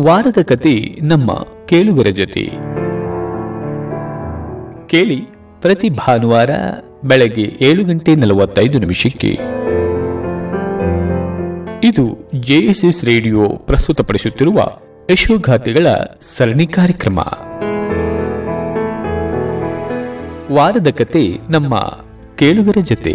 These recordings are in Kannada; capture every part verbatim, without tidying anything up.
ವಾರದ ಕತೆ ನಮ್ಮ ಕೇಳುಗರ ಜೊತೆ ಕೇಳಿ ಪ್ರತಿ ಭಾನುವಾರ ಬೆಳಗ್ಗೆ ಏಳು ಗಂಟೆ ನಲವತ್ತೈದು ನಿಮಿಷಕ್ಕೆ. ಇದು ಜೆಎಸ್ಎಸ್ ರೇಡಿಯೋ ಪ್ರಸ್ತುತಪಡಿಸುತ್ತಿರುವ ಯಶೋಗಾಥೆಗಳ ಸರಣಿ ಕಾರ್ಯಕ್ರಮ. ವಾರದ ಕತೆ ನಮ್ಮ ಕೇಳುಗರ ಜೊತೆ.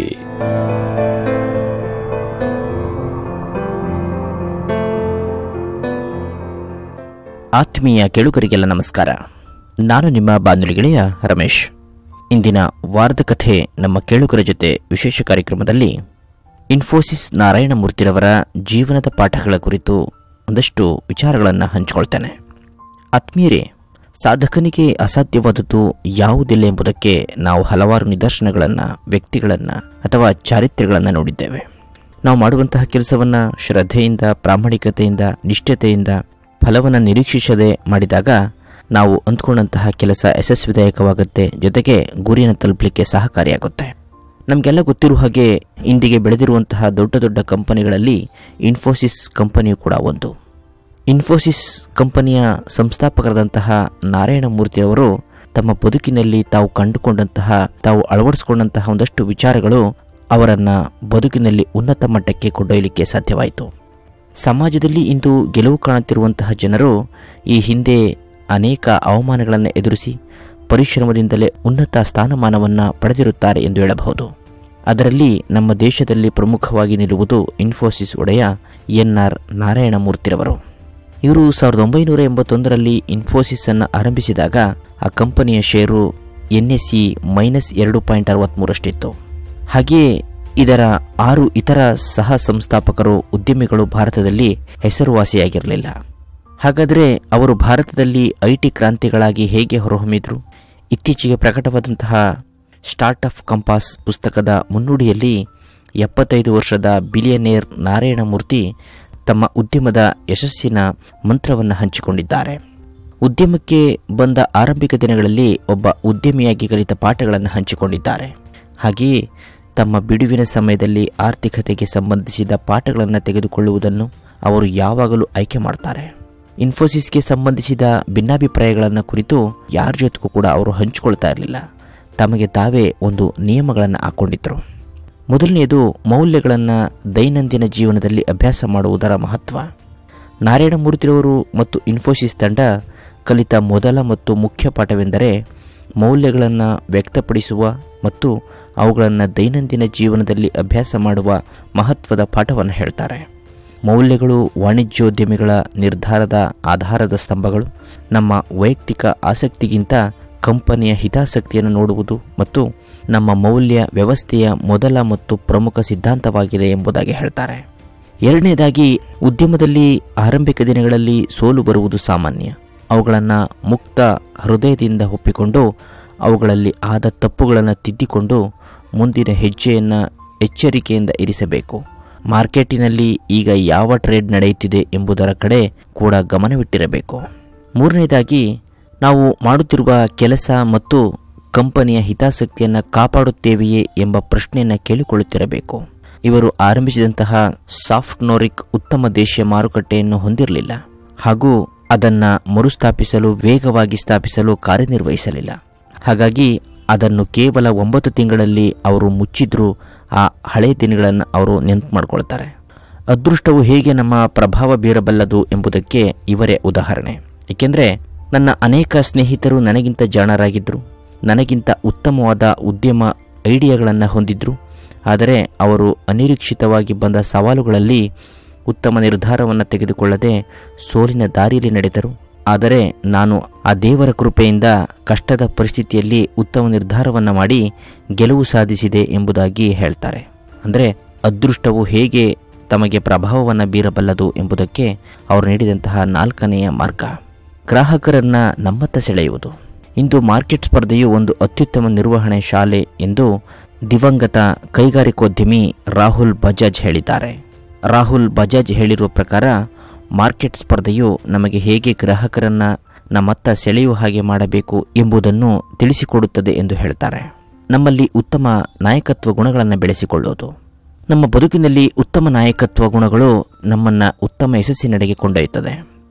ಆತ್ಮೀಯ ಕೇಳುಗರಿಗೆಲ್ಲ ನಮಸ್ಕಾರ. ನಾನು ನಿಮ್ಮ ಬಾನುಲಿ ಗೆಳೆಯ ರಮೇಶ್. ಇಂದಿನ ವಾರದ ಕಥೆ ನಮ್ಮ ಕೇಳುಗರ ಜೊತೆ ವಿಶೇಷ ಕಾರ್ಯಕ್ರಮದಲ್ಲಿ ಇನ್ಫೋಸಿಸ್ ನಾರಾಯಣಮೂರ್ತಿರವರ ಜೀವನದ ಪಾಠಗಳ ಕುರಿತು ಒಂದಷ್ಟು ವಿಚಾರಗಳನ್ನು ಹಂಚಿಕೊಳ್ತೇನೆ. ಆತ್ಮೀಯರೇ, ಸಾಧಕನಿಗೆ ಅಸಾಧ್ಯವಾದದ್ದು ಯಾವುದಿಲ್ಲ ಎಂಬುದಕ್ಕೆ ನಾವು ಹಲವಾರು ನಿದರ್ಶನಗಳನ್ನು, ವ್ಯಕ್ತಿಗಳನ್ನು ಅಥವಾ ಚಾರಿತ್ರ್ಯಗಳನ್ನು ನೋಡಿದ್ದೇವೆ. ನಾವು ಮಾಡುವಂತಹ ಕೆಲಸವನ್ನು ಶ್ರದ್ಧೆಯಿಂದ, ಪ್ರಾಮಾಣಿಕತೆಯಿಂದ, ನಿಷ್ಠತೆಯಿಂದ, ಫಲವನ್ನು ನಿರೀಕ್ಷಿಸದೆ ಮಾಡಿದಾಗ ನಾವು ಅಂದ್ಕೊಂಡಂತಹ ಕೆಲಸ ಯಶಸ್ವಿದಾಯಕವಾಗುತ್ತೆ, ಜೊತೆಗೆ ಗುರಿಯನ್ನು ತಲುಪಲಿಕ್ಕೆ ಸಹಕಾರಿಯಾಗುತ್ತೆ. ನಮಗೆಲ್ಲ ಗೊತ್ತಿರುವ ಹಾಗೆ ಇಂದಿಗೆ ಬೆಳೆದಿರುವಂತಹ ದೊಡ್ಡ ದೊಡ್ಡ ಕಂಪನಿಗಳಲ್ಲಿ ಇನ್ಫೋಸಿಸ್ ಕಂಪನಿಯು ಕೂಡ ಒಂದು. ಇನ್ಫೋಸಿಸ್ ಕಂಪನಿಯ ಸಂಸ್ಥಾಪಕರಾದಂತಹ ನಾರಾಯಣಮೂರ್ತಿಯವರು ತಮ್ಮ ಬದುಕಿನಲ್ಲಿ ತಾವು ಕಂಡುಕೊಂಡಂತಹ, ತಾವು ಅಳವಡಿಸಿಕೊಂಡಂತಹ ಒಂದಷ್ಟು ವಿಚಾರಗಳು ಅವರನ್ನು ಬದುಕಿನಲ್ಲಿ ಉನ್ನತ ಮಟ್ಟಕ್ಕೆ ಕೊಂಡೊಯ್ಯಲಿಕ್ಕೆ ಸಾಧ್ಯವಾಯಿತು. ಸಮಾಜದಲ್ಲಿ ಇಂದು ಗೆಲುವು ಕಾಣುತ್ತಿರುವಂತಹ ಜನರು ಈ ಹಿಂದೆ ಅನೇಕ ಅವಮಾನಗಳನ್ನು ಎದುರಿಸಿ ಪರಿಶ್ರಮದಿಂದಲೇ ಉನ್ನತ ಸ್ಥಾನಮಾನವನ್ನು ಪಡೆದಿರುತ್ತಾರೆ ಎಂದು ಹೇಳಬಹುದು. ಅದರಲ್ಲಿ ನಮ್ಮ ದೇಶದಲ್ಲಿ ಪ್ರಮುಖವಾಗಿ ನಿಲ್ಲುವುದು ಇನ್ಫೋಸಿಸ್ ಒಡೆಯ ಎನ್ ಆರ್ ನಾರಾಯಣಮೂರ್ತಿರವರು. ಇವರು ಸಾವಿರದ ಒಂಬೈನೂರ ಎಂಬತ್ತೊಂದರಲ್ಲಿ ಇನ್ಫೋಸಿಸ್ ಅನ್ನು ಆರಂಭಿಸಿದಾಗ ಆ ಕಂಪನಿಯ ಷೇರು ಎನ್ ಎಸ್ ಸಿ ಮೈನಸ್ ಎರಡು ಪಾಯಿಂಟ್ ಅರವತ್ತ್ಮೂರಷ್ಟಿತ್ತು. ಹಾಗೆಯೇ ಇದರ ಆರು ಇತರ ಸಹ ಸಂಸ್ಥಾಪಕರು, ಉದ್ಯಮಿಗಳು ಭಾರತದಲ್ಲಿ ಹೆಸರುವಾಸಿಯಾಗಿರಲಿಲ್ಲ. ಹಾಗಾದರೆ ಅವರು ಭಾರತದಲ್ಲಿ ಐ ಟಿ ಕ್ರಾಂತಿಗಳಾಗಿ ಹೇಗೆ ಹೊರಹೊಮ್ಮಿದ್ರು? ಇತ್ತೀಚೆಗೆ ಪ್ರಕಟವಾದಂತಹ ಸ್ಟಾರ್ಟ್ ಆಫ್ ಕಂಪಾಸ್ ಪುಸ್ತಕದ ಮುನ್ನುಡಿಯಲ್ಲಿ ಎಪ್ಪತ್ತೈದು ವರ್ಷದ ಬಿಲಿಯನೇರ್ ನಾರಾಯಣಮೂರ್ತಿ ತಮ್ಮ ಉದ್ಯಮದ ಯಶಸ್ಸಿನ ಮಂತ್ರವನ್ನು ಹಂಚಿಕೊಂಡಿದ್ದಾರೆ. ಉದ್ಯಮಕ್ಕೆ ಬಂದ ಆರಂಭಿಕ ದಿನಗಳಲ್ಲಿ ಒಬ್ಬ ಉದ್ಯಮಿಯಾಗಿ ಕಲಿತ ಪಾಠಗಳನ್ನು ಹಂಚಿಕೊಂಡಿದ್ದಾರೆ. ಹಾಗೆಯೇ ತಮ್ಮ ಬಿಡುವಿನ ಸಮಯದಲ್ಲಿ ಆರ್ಥಿಕತೆಗೆ ಸಂಬಂಧಿಸಿದ ಪಾಠಗಳನ್ನು ತೆಗೆದುಕೊಳ್ಳುವುದನ್ನು ಅವರು ಯಾವಾಗಲೂ ಆಯ್ಕೆ ಮಾಡ್ತಾರೆ. ಇನ್ಫೋಸಿಸ್ಗೆ ಸಂಬಂಧಿಸಿದ ಭಿನ್ನಾಭಿಪ್ರಾಯಗಳನ್ನು ಕುರಿತು ಯಾರ ಜೊತೆಗೂ ಕೂಡ ಅವರು ಹಂಚಿಕೊಳ್ತಾ ಇರಲಿಲ್ಲ. ತಮಗೆ ತಾವೇ ಒಂದು ನಿಯಮಗಳನ್ನು ಹಾಕ್ಕೊಂಡಿದ್ದರು. ಮೊದಲನೆಯದು ಮೌಲ್ಯಗಳನ್ನು ದೈನಂದಿನ ಜೀವನದಲ್ಲಿ ಅಭ್ಯಾಸ ಮಾಡುವುದರ ಮಹತ್ವ. ನಾರಾಯಣಮೂರ್ತಿರವರು ಮತ್ತು ಇನ್ಫೋಸಿಸ್ ತಂಡ ಕಲಿತ ಮೊದಲ ಮತ್ತು ಮುಖ್ಯ ಪಾಠವೆಂದರೆ ಮೌಲ್ಯಗಳನ್ನು ವ್ಯಕ್ತಪಡಿಸುವ ಮತ್ತು ಅವುಗಳನ್ನು ದೈನಂದಿನ ಜೀವನದಲ್ಲಿ ಅಭ್ಯಾಸ ಮಾಡುವ ಮಹತ್ವದ ಪಾಠವನ್ನು ಹೇಳ್ತಾರೆ. ಮೌಲ್ಯಗಳು ವಾಣಿಜ್ಯೋದ್ಯಮಿಗಳ ನಿರ್ಧಾರದ ಆಧಾರದ ಸ್ತಂಭಗಳು. ನಮ್ಮ ವೈಯಕ್ತಿಕ ಆಸಕ್ತಿಗಿಂತ ಕಂಪನಿಯ ಹಿತಾಸಕ್ತಿಯನ್ನು ನೋಡುವುದು ಮತ್ತು ನಮ್ಮ ಮೌಲ್ಯ ವ್ಯವಸ್ಥೆಯ ಮೊದಲ ಮತ್ತು ಪ್ರಮುಖ ಸಿದ್ಧಾಂತವಾಗಿದೆ ಎಂಬುದಾಗಿ ಹೇಳ್ತಾರೆ. ಎರಡನೇದಾಗಿ, ಉದ್ಯಮದಲ್ಲಿ ಆರಂಭಿಕ ದಿನಗಳಲ್ಲಿ ಸೋಲು ಬರುವುದು ಸಾಮಾನ್ಯ. ಅವುಗಳನ್ನು ಮುಕ್ತ ಹೃದಯದಿಂದ ಒಪ್ಪಿಕೊಂಡು ಅವುಗಳಲ್ಲಿ ಆದ ತಪ್ಪುಗಳನ್ನು ತಿದ್ದಿಕೊಂಡು ಮುಂದಿನ ಹೆಜ್ಜೆಯನ್ನು ಎಚ್ಚರಿಕೆಯಿಂದ ಇರಿಸಬೇಕು. ಮಾರ್ಕೆಟಿನಲ್ಲಿ ಈಗ ಯಾವ ಟ್ರೇಡ್ ನಡೆಯುತ್ತಿದೆ ಎಂಬುದರ ಕಡೆ ಕೂಡ ಗಮನವಿಟ್ಟಿರಬೇಕು. ಮೂರನೇದಾಗಿ, ನಾವು ಮಾಡುತ್ತಿರುವ ಕೆಲಸ ಮತ್ತು ಕಂಪನಿಯ ಹಿತಾಸಕ್ತಿಯನ್ನು ಕಾಪಾಡುತ್ತೇವೆಯೇ ಎಂಬ ಪ್ರಶ್ನೆಯನ್ನು ಕೇಳಿಕೊಳ್ಳುತ್ತಿರಬೇಕು. ಇವರು ಆರಂಭಿಸಿದಂತಹ ಸಾಫ್ಟ್ನೋರಿಕ್ ಉತ್ತಮ ದೇಶೀಯ ಮಾರುಕಟ್ಟೆಯನ್ನು ಹೊಂದಿರಲಿಲ್ಲ ಹಾಗೂ ಅದನ್ನು ಮರುಸ್ಥಾಪಿಸಲು, ವೇಗವಾಗಿ ಸ್ಥಾಪಿಸಲು ಕಾರ್ಯನಿರ್ವಹಿಸಲಿಲ್ಲ. ಹಾಗಾಗಿ ಅದನ್ನು ಕೇವಲ ಒಂಬತ್ತು ತಿಂಗಳಲ್ಲಿ ಅವರು ಮುಚ್ಚಿದ್ರೂ ಆ ಹಳೆಯ ದಿನಗಳನ್ನು ಅವರು ನೆನಪು ಮಾಡಿಕೊಳ್ತಾರೆ. ಅದೃಷ್ಟವು ಹೇಗೆ ನಮ್ಮ ಪ್ರಭಾವ ಬೀರಬಲ್ಲದು ಎಂಬುದಕ್ಕೆ ಇವರೇ ಉದಾಹರಣೆ. ಏಕೆಂದರೆ ನನ್ನ ಅನೇಕ ಸ್ನೇಹಿತರು ನನಗಿಂತ ಜಾಣರಾಗಿದ್ದರು, ನನಗಿಂತ ಉತ್ತಮವಾದ ಉದ್ಯಮ ಐಡಿಯಾಗಳನ್ನು ಹೊಂದಿದ್ದರು. ಆದರೆ ಅವರು ಅನಿರೀಕ್ಷಿತವಾಗಿ ಬಂದ ಸವಾಲುಗಳಲ್ಲಿ ಉತ್ತಮ ನಿರ್ಧಾರವನ್ನು ತೆಗೆದುಕೊಳ್ಳದೆ ಸೋಲಿನ ದಾರಿಯಲ್ಲಿ ನಡೆದರು. ಆದರೆ ನಾನು ಆ ದೇವರ ಕೃಪೆಯಿಂದ ಕಷ್ಟದ ಪರಿಸ್ಥಿತಿಯಲ್ಲಿ ಉತ್ತಮ ನಿರ್ಧಾರವನ್ನು ಮಾಡಿ ಗೆಲುವು ಸಾಧಿಸಿದೆ ಎಂಬುದಾಗಿ ಹೇಳ್ತಾರೆ. ಅಂದರೆ ಅದೃಷ್ಟವು ಹೇಗೆ ತಮಗೆ ಪ್ರಭಾವವನ್ನು ಬೀರಬಲ್ಲದು ಎಂಬುದಕ್ಕೆ ಅವರು ನೀಡಿದಂತಹ ನಾಲ್ಕನೆಯ ಮಾರ್ಗ ಗ್ರಾಹಕರನ್ನು ನಮ್ಮತ್ತ ಸೆಳೆಯುವುದು. ಇಂದು ಮಾರ್ಕೆಟ್ ಸ್ಪರ್ಧೆಯು ಒಂದು ಅತ್ಯುತ್ತಮ ನಿರ್ವಹಣೆ ಶಾಲೆ ಎಂದು ದಿವಂಗತ ಕೈಗಾರಿಕೋದ್ಯಮಿ ರಾಹುಲ್ ಬಜಾಜ್ ಹೇಳಿದ್ದಾರೆ. ರಾಹುಲ್ ಬಜಾಜ್ ಹೇಳಿರುವ ಪ್ರಕಾರ ಮಾರ್ಕೆಟ್ ಸ್ಪರ್ಧೆಯು ನಮಗೆ ಹೇಗೆ ಗ್ರಾಹಕರನ್ನು ನಮ್ಮತ್ತ ಸೆಳೆಯುವ ಹಾಗೆ ಮಾಡಬೇಕು ಎಂಬುದನ್ನು ತಿಳಿಸಿಕೊಡುತ್ತದೆ ಎಂದು ಹೇಳ್ತಾರೆ. ನಮ್ಮಲ್ಲಿ ಉತ್ತಮ ನಾಯಕತ್ವ ಗುಣಗಳನ್ನು ಬೆಳೆಸಿಕೊಳ್ಳುವುದು. ನಮ್ಮ ಬದುಕಿನಲ್ಲಿ ಉತ್ತಮ ನಾಯಕತ್ವ ಗುಣಗಳು ನಮ್ಮನ್ನು ಉತ್ತಮ ಯಶಸ್ಸಿನೆಡೆಗೆ ಕೊಂಡೊಯ್ಯುತ್ತದೆ.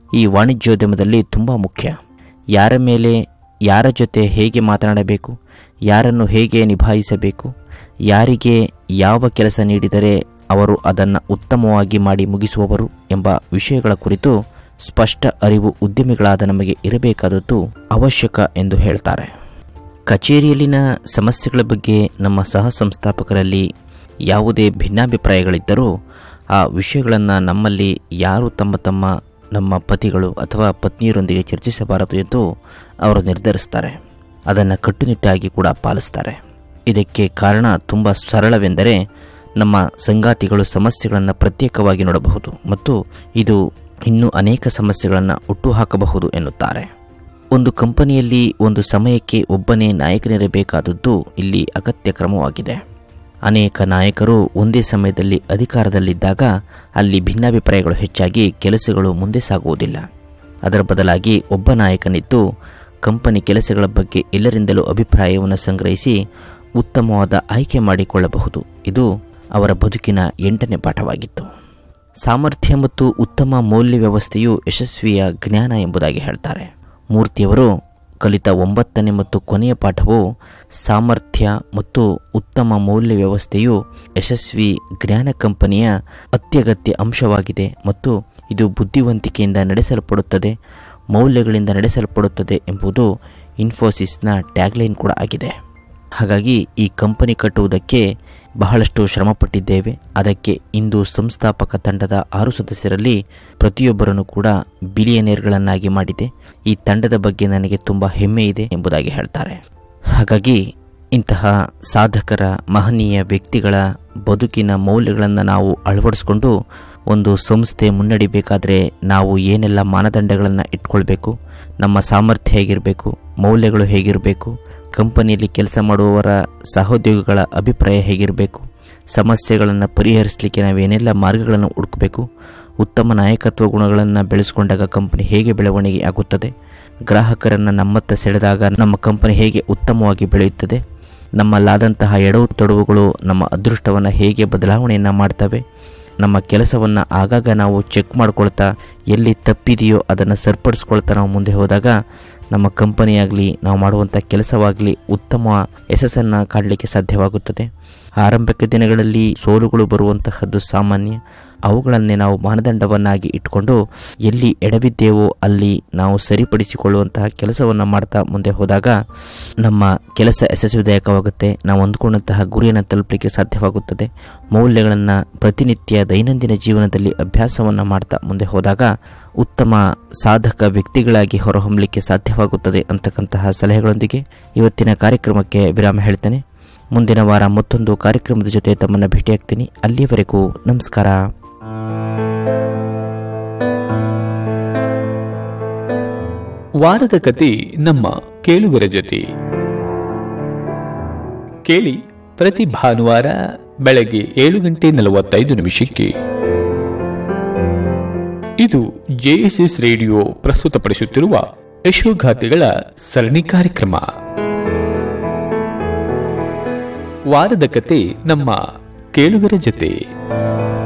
ಈ ವಾಣಿಜ್ಯೋದ್ಯಮದಲ್ಲಿ ತುಂಬ ಮುಖ್ಯ. ಯಾರ ಮೇಲೆ, ಯಾರ ಜೊತೆ ಹೇಗೆ ಮಾತನಾಡಬೇಕು, ಯಾರನ್ನು ಹೇಗೆ ನಿಭಾಯಿಸಬೇಕು, ಯಾರಿಗೆ ಯಾವ ಕೆಲಸ ನೀಡಿದರೆ ಅವರು ಅದನ್ನು ಉತ್ತಮವಾಗಿ ಮಾಡಿ ಮುಗಿಸುವವರು ಎಂಬ ವಿಷಯಗಳ ಕುರಿತು ಸ್ಪಷ್ಟ ಅರಿವು ಉದ್ಯಮಿಗಳಾದ ನಮಗೆ ಇರಬೇಕಾದದ್ದು ಅವಶ್ಯಕ ಎಂದು ಹೇಳ್ತಾರೆ. ಕಚೇರಿಯಲ್ಲಿನ ಸಮಸ್ಯೆಗಳ ಬಗ್ಗೆ ನಮ್ಮ ಸಹ ಸಂಸ್ಥಾಪಕರಲ್ಲಿ ಯಾವುದೇ ಭಿನ್ನಾಭಿಪ್ರಾಯಗಳಿದ್ದರೂ ಆ ವಿಷಯಗಳನ್ನು ನಮ್ಮಲ್ಲಿ ಯಾರು ತಮ್ಮ ತಮ್ಮ ನಮ್ಮ ಪತಿಗಳು ಅಥವಾ ಪತ್ನಿಯರೊಂದಿಗೆ ಚರ್ಚಿಸಬಾರದು ಎಂದು ಅವರು ನಿರ್ಧರಿಸ್ತಾರೆ. ಅದನ್ನು ಕಟ್ಟುನಿಟ್ಟಾಗಿ ಕೂಡ ಪಾಲಿಸ್ತಾರೆ. ಇದಕ್ಕೆ ಕಾರಣ ತುಂಬ ಸರಳವೆಂದರೆ, ನಮ್ಮ ಸಂಗಾತಿಗಳು ಸಮಸ್ಯೆಗಳನ್ನು ಪ್ರತ್ಯೇಕವಾಗಿ ನೋಡಬಹುದು ಮತ್ತು ಇದು ಇನ್ನೂ ಅನೇಕ ಸಮಸ್ಯೆಗಳನ್ನು ಹುಟ್ಟುಹಾಕಬಹುದು ಎನ್ನುತ್ತಾರೆ. ಒಂದು ಕಂಪನಿಯಲ್ಲಿ ಒಂದು ಸಮಯಕ್ಕೆ ಒಬ್ಬನೇ ನಾಯಕನಿರಬೇಕಾದದ್ದು ಇಲ್ಲಿ ಅಗತ್ಯ ಕ್ರಮವಾಗಿದೆ. ಅನೇಕ ನಾಯಕರು ಒಂದೇ ಸಮಯದಲ್ಲಿ ಅಧಿಕಾರದಲ್ಲಿದ್ದಾಗ ಅಲ್ಲಿ ಭಿನ್ನಾಭಿಪ್ರಾಯಗಳು ಹೆಚ್ಚಾಗಿ ಕೆಲಸಗಳು ಮುಂದೆ ಸಾಗುವುದಿಲ್ಲ. ಅದರ ಬದಲಾಗಿ ಒಬ್ಬ ನಾಯಕನಿದ್ದು ಕಂಪನಿ ಕೆಲಸಗಳ ಬಗ್ಗೆ ಎಲ್ಲರಿಂದಲೂ ಅಭಿಪ್ರಾಯವನ್ನು ಸಂಗ್ರಹಿಸಿ ಉತ್ತಮವಾದ ಆಯ್ಕೆ ಮಾಡಿಕೊಳ್ಳಬಹುದು. ಇದು ಅವರ ಬದುಕಿನ ಎಂಟನೇ ಪಾಠವಾಗಿತ್ತು. ಸಾಮರ್ಥ್ಯ ಮತ್ತು ಉತ್ತಮ ಮೌಲ್ಯ ವ್ಯವಸ್ಥೆಯು ಯಶಸ್ವಿಯ ಜ್ಞಾನ ಎಂಬುದಾಗಿ ಹೇಳ್ತಾರೆ. ಮೂರ್ತಿಯವರು ಕಲಿತ ಒಂಬತ್ತನೇ ಮತ್ತು ಕೊನೆಯ ಪಾಠವು ಸಾಮರ್ಥ್ಯ ಮತ್ತು ಉತ್ತಮ ಮೌಲ್ಯ ವ್ಯವಸ್ಥೆಯು ಯಶಸ್ವಿ ಜ್ಞಾನ ಕಂಪನಿಯ ಅತ್ಯಗತ್ಯ ಅಂಶವಾಗಿದೆ ಮತ್ತು ಇದು ಬುದ್ಧಿವಂತಿಕೆಯಿಂದ ನಡೆಸಲ್ಪಡುತ್ತದೆ, ಮೌಲ್ಯಗಳಿಂದ ನಡೆಸಲ್ಪಡುತ್ತದೆ ಎಂಬುದು ಇನ್ಫೋಸಿಸ್ನ ಟ್ಯಾಗ್ಲೈನ್ ಕೂಡ ಆಗಿದೆ. ಹಾಗಾಗಿ ಈ ಕಂಪನಿ ಕಟ್ಟುವುದಕ್ಕೆ ಬಹಳಷ್ಟು ಶ್ರಮಪಟ್ಟಿದ್ದೇವೆ. ಅದಕ್ಕೆ ಇಂದು ಸಂಸ್ಥಾಪಕ ತಂಡದ ಆರು ಸದಸ್ಯರಲ್ಲಿ ಪ್ರತಿಯೊಬ್ಬರನ್ನು ಕೂಡ ಬಿಲಿಯನೇರ್ಗಳನ್ನಾಗಿ ಮಾಡಿದೆ. ಈ ತಂಡದ ಬಗ್ಗೆ ನನಗೆ ತುಂಬ ಹೆಮ್ಮೆ ಇದೆ ಎಂಬುದಾಗಿ ಹೇಳ್ತಾರೆ. ಹಾಗಾಗಿ ಇಂತಹ ಸಾಧಕರ, ಮಹನೀಯ ವ್ಯಕ್ತಿಗಳ ಬದುಕಿನ ಮೌಲ್ಯಗಳನ್ನು ನಾವು ಅಳವಡಿಸ್ಕೊಂಡು ಒಂದು ಸಂಸ್ಥೆ ಮುನ್ನಡಿಬೇಕಾದರೆ ನಾವು ಏನೆಲ್ಲ ಮಾನದಂಡಗಳನ್ನು ಇಟ್ಕೊಳ್ಬೇಕು, ನಮ್ಮ ಸಾಮರ್ಥ್ಯ ಹೇಗಿರಬೇಕು, ಮೌಲ್ಯಗಳು ಹೇಗಿರಬೇಕು, ಕಂಪನಿಯಲ್ಲಿ ಕೆಲಸ ಮಾಡುವವರ ಸಹೋದ್ಯೋಗಿಗಳ ಅಭಿಪ್ರಾಯ ಹೇಗಿರಬೇಕು, ಸಮಸ್ಯೆಗಳನ್ನು ಪರಿಹರಿಸಲಿಕ್ಕೆ ನಾವೇನೆಲ್ಲ ಮಾರ್ಗಗಳನ್ನು ಹುಡುಕಬೇಕು, ಉತ್ತಮ ನಾಯಕತ್ವ ಗುಣಗಳನ್ನು ಬೆಳೆಸ್ಕೊಂಡಾಗ ಕಂಪನಿ ಹೇಗೆ ಬೆಳವಣಿಗೆ ಆಗುತ್ತದೆ, ಗ್ರಾಹಕರನ್ನು ನಮ್ಮತ್ತ ಸೆಳೆದಾಗ ನಮ್ಮ ಕಂಪನಿ ಹೇಗೆ ಉತ್ತಮವಾಗಿ ಬೆಳೆಯುತ್ತದೆ, ನಮ್ಮಲ್ಲಾದಂತಹ ಎಡವು ತೊಡವುಗಳು ನಮ್ಮ ಅದೃಷ್ಟವನ್ನು ಹೇಗೆ ಬದಲಾವಣೆಯನ್ನು ಮಾಡ್ತವೆ, ನಮ್ಮ ಕೆಲಸವನ್ನು ಆಗಾಗ ನಾವು ಚೆಕ್ ಮಾಡ್ಕೊಳ್ತಾ ಎಲ್ಲಿ ತಪ್ಪಿದೆಯೋ ಅದನ್ನು ಸರಿಪಡಿಸ್ಕೊಳ್ತಾ ನಾವು ಮುಂದೆ ಹೋದಾಗ ನಮ್ಮ ಕಂಪನಿಯಾಗಲಿ ನಾವು ಮಾಡುವಂಥ ಕೆಲಸವಾಗಲಿ ಉತ್ತಮ ಯಶಸ್ಸನ್ನು ಕಾಡಲಿಕ್ಕೆ ಸಾಧ್ಯವಾಗುತ್ತದೆ. ಆರಂಭಿಕ ದಿನಗಳಲ್ಲಿ ಸೋಲುಗಳು ಬರುವಂತಹದ್ದು ಸಾಮಾನ್ಯ. ಅವುಗಳನ್ನೇ ನಾವು ಮಾನದಂಡವನ್ನಾಗಿ ಇಟ್ಕೊಂಡು ಎಲ್ಲಿ ಎಡವಿದ್ದೇವೋ ಅಲ್ಲಿ ನಾವು ಸರಿಪಡಿಸಿಕೊಳ್ಳುವಂತಹ ಕೆಲಸವನ್ನು ಮಾಡ್ತಾ ಮುಂದೆ ಹೋದಾಗ ನಮ್ಮ ಕೆಲಸ ಯಶಸ್ವಿದಾಯಕವಾಗುತ್ತೆ. ನಾವು ಅಂದುಕೊಂಡಂತಹ ಗುರಿಯನ್ನು ತಲುಪಲಿಕ್ಕೆ ಸಾಧ್ಯವಾಗುತ್ತದೆ. ಮೌಲ್ಯಗಳನ್ನು ಪ್ರತಿನಿತ್ಯ ದೈನಂದಿನ ಜೀವನದಲ್ಲಿ ಅಭ್ಯಾಸವನ್ನು ಮಾಡ್ತಾ ಮುಂದೆ ಹೋದಾಗ ಉತ್ತಮ ಸಾಧಕ ವ್ಯಕ್ತಿಗಳಾಗಿ ಹೊರಹೊಮ್ಮಲಿಕ್ಕೆ ಸಾಧ್ಯವಾಗುತ್ತದೆ ಅಂತಕ್ಕಂತಹ ಸಲಹೆಗಳೊಂದಿಗೆ ಇವತ್ತಿನ ಕಾರ್ಯಕ್ರಮಕ್ಕೆ ವಿರಾಮ ಹೇಳ್ತೇನೆ. ಮುಂದಿನ ವಾರ ಮತ್ತೊಂದು ಕಾರ್ಯಕ್ರಮದ ಜೊತೆ ತಮ್ಮನ್ನು ಭೇಟಿಯಾಗ್ತೀನಿ. ಅಲ್ಲಿಯವರೆಗೂ ನಮಸ್ಕಾರ. ವಾರದ ಕತೆ ನಮ್ಮ ಕೇಳುಗರ ಜೊತೆ ಕೇಳಿ ಪ್ರತಿ ಭಾನುವಾರ ಬೆಳಗ್ಗೆ ಏಳು ಗಂಟೆ ನಲವತ್ತೈದು ನಿಮಿಷಕ್ಕೆ. ಇದು ಜೆಎಸ್ಎಸ್ ರೇಡಿಯೋ ಪ್ರಸ್ತುತಪಡಿಸುತ್ತಿರುವ ಯಶೋಗಾಥೆಗಳ ಸರಣಿ ಕಾರ್ಯಕ್ರಮ. ವಾರದ ಕತೆ ನಮ್ಮ ಕೇಳುಗರ ಜೊತೆ.